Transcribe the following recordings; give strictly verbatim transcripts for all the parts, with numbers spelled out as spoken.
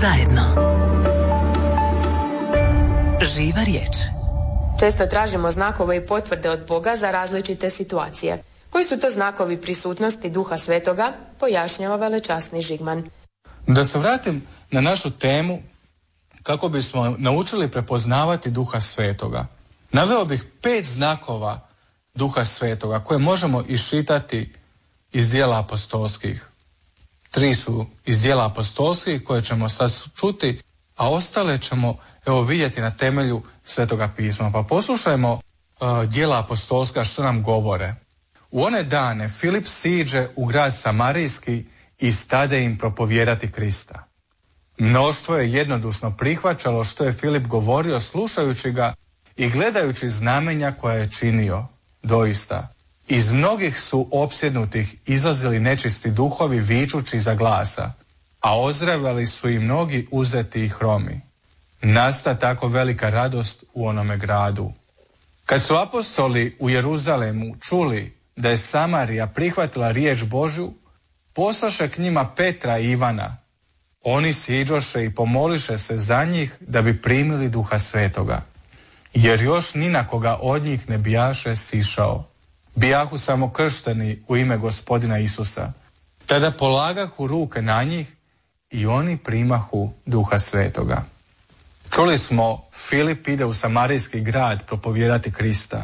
zajedno. Živa riječ. Često tražimo znakove i potvrde od Boga za različite situacije. Koji su to znakovi prisutnosti Duha Svetoga, pojašnjava velečasni Žigman. Da se vratim na našu temu kako bismo naučili prepoznavati Duha Svetoga. Naveo bih pet znakova Duha Svetoga koje možemo iščitati iz djela apostolskih. Tri su iz djela apostolskih koje ćemo sad čuti, a ostale ćemo evo vidjeti na temelju Svetoga pisma. Pa poslušajmo uh, djela apostolska što nam govore. U one dane Filip siđe u grad Samarijski i stade im propovijedati Krista. Mnoštvo je jednodušno prihvaćalo što je Filip govorio, slušajući ga i gledajući znamenja koja je činio. Doista, iz mnogih su opsjednutih izlazili nečisti duhovi vičući za glasa, a ozdravljali su i mnogi uzeti i hromi. Nasta tako velika radost u onome gradu. Kad su apostoli u Jeruzalemu čuli da je Samarija prihvatila riječ Božju, poslaše k njima Petra i Ivana. Oni siđoše i pomoliše se za njih da bi primili Duha Svetoga, jer još ni na koga od njih ne bijaše sišao. Bijahu samo kršteni u ime Gospodina Isusa. Tada polagahu ruke na njih i oni primahu Duha Svetoga. Čuli smo, Filip ide u Samarijski grad propovijedati Krista.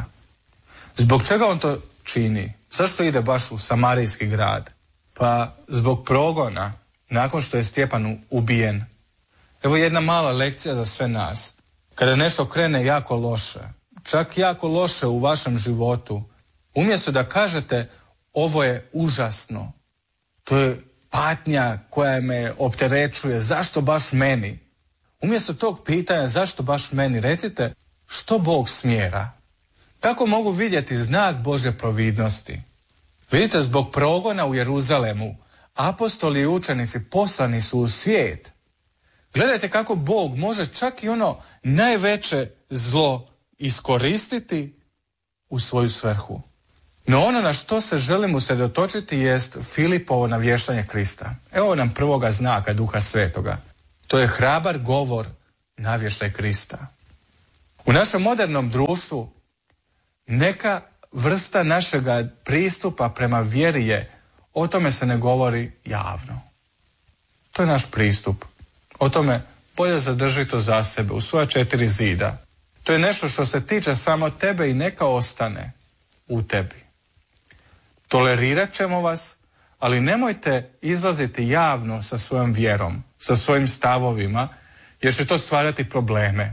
Zbog čega on to čini? Zašto ide baš u Samarijski grad? Pa zbog progona, nakon što je Stjepan ubijen. Evo jedna mala lekcija za sve nas. Kada nešto krene jako loše, čak jako loše u vašem životu, umjesto da kažete ovo je užasno, to je patnja koja me opterećuje, zašto baš meni? Umjesto tog pitanja zašto baš meni, recite što Bog smjera. Tako mogu vidjeti znak Božje providnosti. Vidite, zbog progona u Jeruzalemu, apostoli i učenici poslani su u svijet. Gledajte kako Bog može čak i ono najveće zlo iskoristiti u svoju svrhu. No ono na što se želimo usredotočiti jest Filipovo navještanje Krista. Evo nam prvoga znaka Duha Svetoga. To je hrabar govor navještaj Krista. U našem modernom društvu neka vrsta našega pristupa prema vjeri je, o tome se ne govori javno. To je naš pristup. O tome bolje zadrži to za sebe, u svoja četiri zida. To je nešto što se tiče samo tebe i neka ostane u tebi. Tolerirat ćemo vas, ali nemojte izlaziti javno sa svojom vjerom, sa svojim stavovima, jer će to stvarati probleme.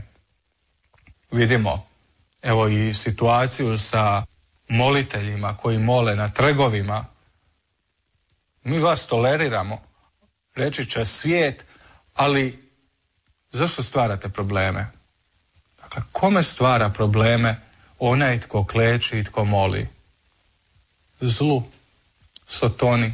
Vidimo, evo i situaciju sa moliteljima koji mole na trgovima. Mi vas toleriramo, reći će svijet, ali zašto stvarate probleme? Dakle, kome stvara probleme onaj tko kleči i tko moli? Zlu, sotoni.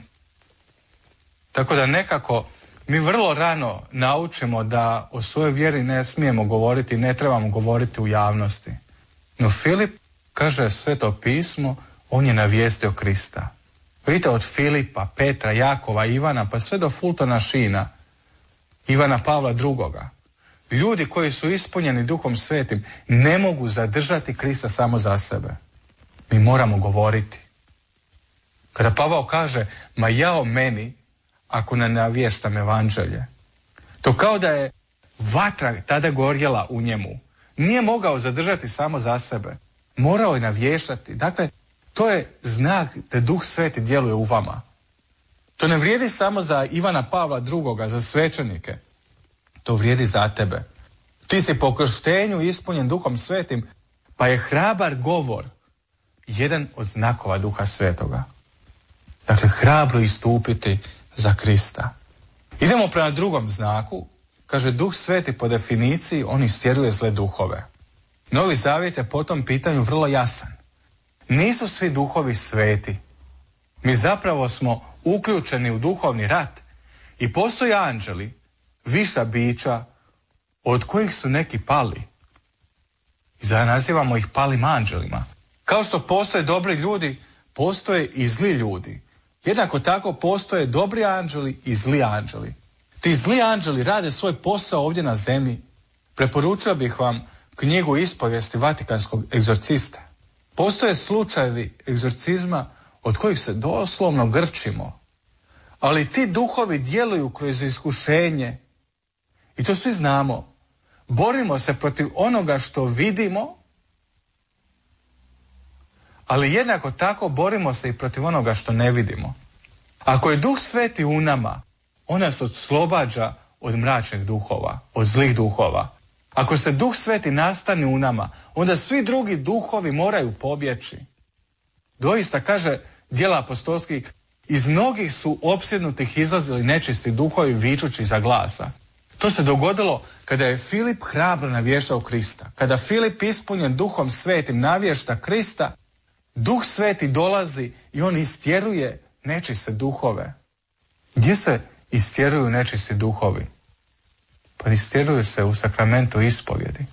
Tako da nekako mi vrlo rano naučimo da o svojoj vjeri ne smijemo govoriti, ne trebamo govoriti u javnosti. No Filip, kaže Sveto pismo, on je navijestio Krista. Vidite, od Filipa, Petra, Jakova, Ivana, pa sve do Fultona Šina, Ivana Pavla drugoga. Ljudi koji su ispunjeni Duhom Svetim ne mogu zadržati Krista samo za sebe. Mi moramo govoriti. Kada Pavao kaže, ma jao meni ako ne navještam evanđelje. To kao da je vatra tada gorjela u njemu. Nije mogao zadržati samo za sebe. Morao je navještati. Dakle, to je znak da Duh Sveti djeluje u vama. To ne vrijedi samo za Ivana Pavla drugoga, za svećenike. To vrijedi za tebe. Ti si po krštenju ispunjen Duhom Svetim, pa je hrabar govor jedan od znakova Duha Svetoga. Dakle, hrabro istupiti za Krista. Idemo prema drugom znaku. Kaže, Duh Sveti po definiciji, on istjeruje zle duhove. Novi Zavjet je po tom pitanju vrlo jasan. Nisu svi duhovi sveti. Mi zapravo smo uključeni u duhovni rat i postoje anđeli, viša bića, od kojih su neki pali. I zato nazivamo ih palim anđelima. Kao što postoje dobri ljudi, postoje i zli ljudi. Jednako tako postoje dobri anđeli i zli anđeli. Ti zli anđeli rade svoj posao ovdje na zemlji. Preporučio bih vam knjigu Ispovijesti Vatikanskog egzorcista. Postoje slučajevi egzorcizma od kojih se doslovno grčimo. Ali ti duhovi djeluju kroz iskušenje. I to svi znamo. Borimo se protiv onoga što vidimo, ali jednako tako borimo se i protiv onoga što ne vidimo. Ako je Duh Sveti u nama, on nas oslobađa od mračnih duhova, od zlih duhova. Ako se Duh Sveti nastane u nama, onda svi drugi duhovi moraju pobjeći. Doista, kaže djela apostolskih, iz mnogih su opsjednutih izlazili nečisti duhovi vičući za glasa. To se dogodilo kada je Filip hrabro navještao Krista. Kada Filip ispunjen Duhom Svetim navješta Krista, Duh Sveti dolazi i on istjeruje nečiste duhove. Gdje se istjeruju nečisti duhovi? Pa istjeruju se u sakramentu ispovjedi.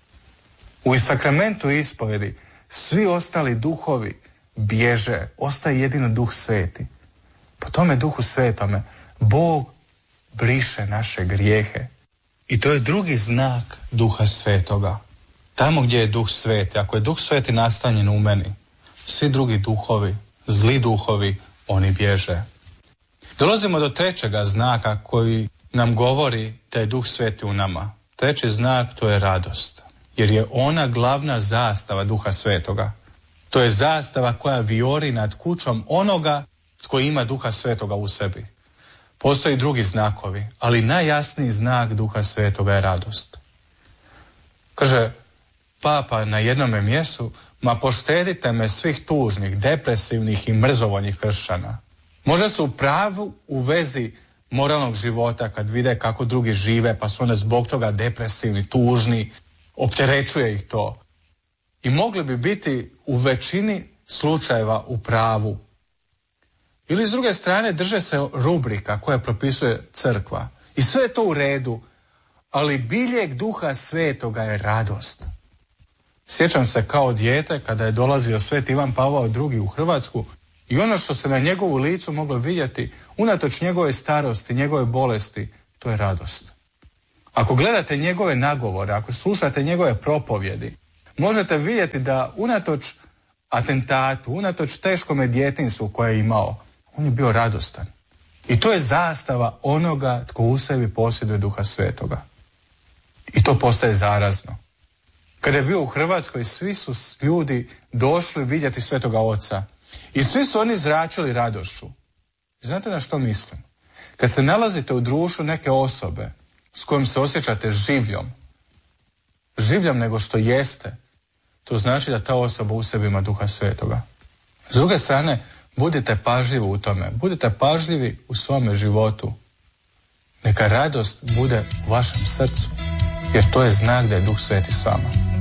U sakramentu ispovjedi svi ostali duhovi bježe, ostaje jedino Duh Sveti. Po tome Duhu Svetome Bog briše naše grijehe. I to je drugi znak Duha Svetoga. Tamo gdje je Duh Sveti, ako je Duh Sveti nastanjen u meni, svi drugi duhovi, zli duhovi, oni bježe. Dolazimo do trećega znaka koji nam govori da je Duh Sveti u nama. Treći znak, to je radost. Jer je ona glavna zastava Duha Svetoga. To je zastava koja vijori nad kućom onoga tko ima Duha Svetoga u sebi. Postoji drugi znakovi, ali najjasniji znak Duha Svetoga je radost. Kaže Papa na jednome mjestu, ma poštedite me svih tužnih, depresivnih i mrzovoljnih kršćana. Možda su u pravu u vezi moralnog života kad vide kako drugi žive, pa su onda zbog toga depresivni, tužni, opterećuje ih to. I mogli bi biti u većini slučajeva u pravu. Ili s druge strane drže se rubrika koja propisuje crkva. I sve je to u redu, ali biljeg Duha Svetoga je radost. Sjećam se kao dijete kada je dolazio Sveti Ivan Pavao drugi u Hrvatsku i ono što se na njegovu licu moglo vidjeti, unatoč njegove starosti, njegove bolesti, to je radost. Ako gledate njegove nagovore, ako slušate njegove propovjedi, možete vidjeti da unatoč atentatu, unatoč teškome djetinjstvu koje je imao, on je bio radostan. I to je zastava onoga tko u sebi posjeduje Duha Svetoga. I to postaje zarazno. Kada je bio u Hrvatskoj, svi su ljudi došli vidjeti Svetoga Oca. I svi su oni zračili radošću. I znate na što mislim? Kad se nalazite u društvu neke osobe s kojim se osjećate življom, življom nego što jeste, to znači da ta osoba u sebi ima Duha Svetoga. S druge strane, budite pažljivi u tome. Budite pažljivi u svome životu. Neka radost bude u vašem srcu, jer to je znak da je Duh Sveti s vama.